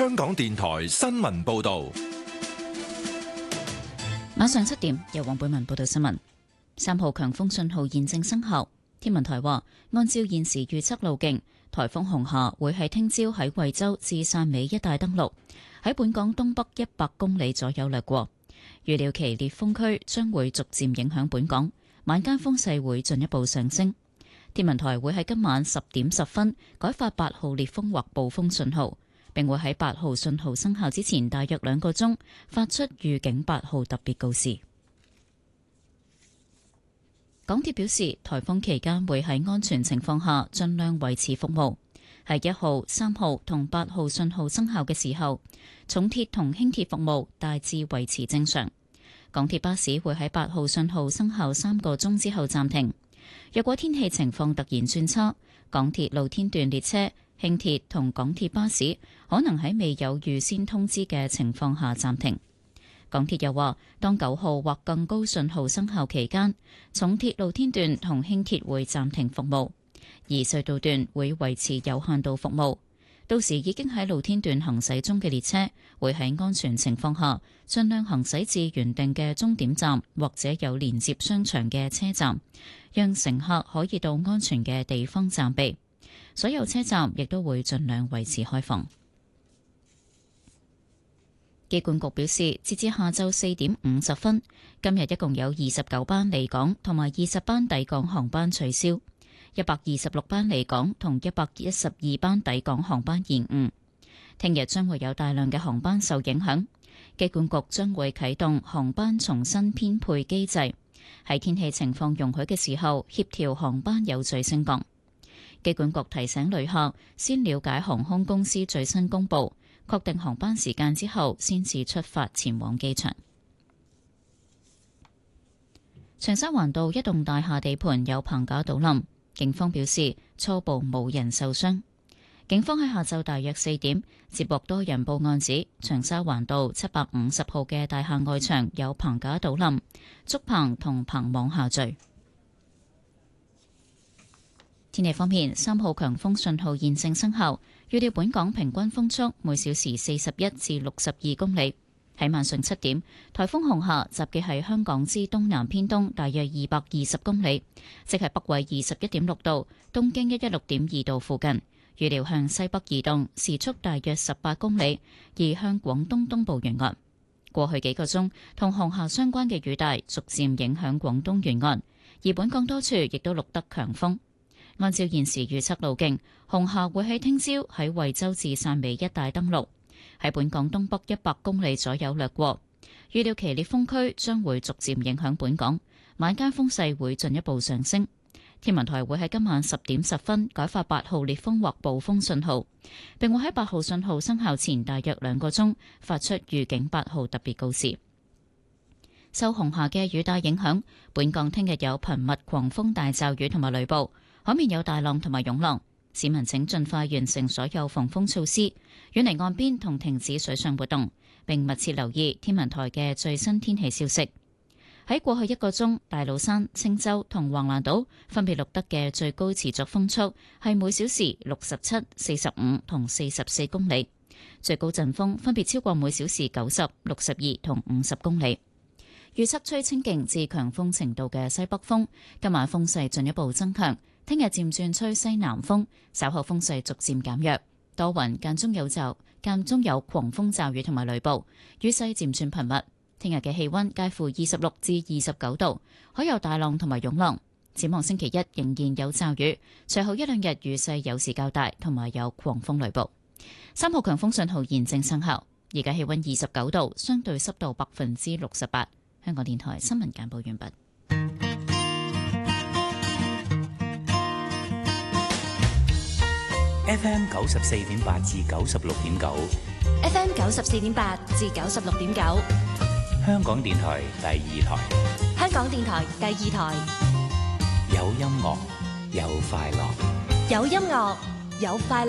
香港電台新聞報道。 晚上7點，由黃貝文報道新聞。3號強風信號現正生效。天文台話，按照現時預測路徑，颱風紅霞會喺聽朝喺惠州至汕尾一帶登陸，喺本港東北100公里左右掠過。預料其烈風區將會逐漸影響本港，晚間風勢會進一步上升。天文台會喺今晚10點10分改發8號烈風或暴風信號，並會喺8號信號生效之前大約2個鐘發出預警8號特別告示。港鐵表示，颱風期間會喺安全情況下盡量維持服務。喺1號、3號同8號信號生效嘅時候，重鐵同輕鐵服務大致維持正常。港鐵巴士會喺8號信號生效3個鐘之後暫停。若果天氣情況突然轉差，港鐵露天段列車、輕鐵同港鐵巴士可能喺未有預先通知嘅情況下暫停。港鐵又話，當9號或更高信號生效期間，重鐵露天段同輕鐵會暫停服務，而隧道段會維持有限度服務。到時已經喺露天段行駛中嘅列車會喺安全情況下盡量行駛至原定嘅終點站或者有連接商場嘅車站，讓乘客可以到安全嘅地方暫避。所有車站亦都會盡量維持開放。機管局表示，截至下晝4點50分，今日一共有29班離港同埋20班抵港航班取消，126班離港同112班抵港航班延誤。聽日將會有大量嘅航班受影響，機管局將會啟動航班重新編配機制，喺天氣情況容許嘅時候協調航班有序升降。機管局提醒旅客先了解航空公司最新公佈，確定航班時間之後先至出發前往機場。長沙灣道一棟大廈地盤有棚架倒冧，警方表示初步冇人受傷。警方喺下晝大約4點接獲多人報案指長沙灣道750號嘅大廈外牆有棚架倒冧，竹棚同棚網下墜。天氣方面，3號強風信號現正生效，預料本港平均風速每小時41至62公里。喺晚上7點，颱風紅霞集結喺香港之東南偏東大約220公里，即係北緯21.6度、東經116.2度附近。預料向西北移動，時速大約18公里，移向廣東東部沿岸。過去幾個鐘，同紅霞相關嘅雨帶逐漸影響廣東沿岸，而本港多處亦都錄得強風。按照現時預測路徑，紅霞會喺聽朝喺惠州至汕尾一帶登陸，喺本港東北100公里左右掠過。預料其烈風區將會逐漸影響本港，晚間風勢會進一步上升。天文台會喺今晚10點10分改發8號烈風或暴風信號，並會喺8號信號生效前大約2個鐘發出預警8號特別告示。受紅霞嘅雨帶影響，本港聽日有頻密狂風大驟雨同埋雷暴，海面有大浪同埋湧浪，市民請盡快完成所有防風措施，遠離岸邊同停止水上活動，並密切留意天文台嘅最新天氣消息。喺過去1個鐘，大老山、青洲同橫瀾島分別錄得嘅最高持續風速係每小時67、45同44公里，最高陣風分別超過每小時90、62同50公里。預測吹清勁至強風程度嘅西北風，今晚風勢進一步增強，聽日漸轉吹西南風，稍後風勢逐漸減弱，多雲間中有狂風驟雨同埋雷暴，雨勢漸轉頻密。聽日嘅氣溫介乎26至29度，海有大浪同埋湧浪。展望星期一仍然有驟雨，隨後1-2日雨勢有時較大，同埋有狂風雷暴。3號強風信號現正生效。而家氣溫29度，相對濕度68%。香港電台新聞簡報完畢。 FM 94.8至96.9 ，FM 94.8至96.9， 香港電台第2台， 香港電台第2台， 有音樂，有快樂， 有音樂，有快樂。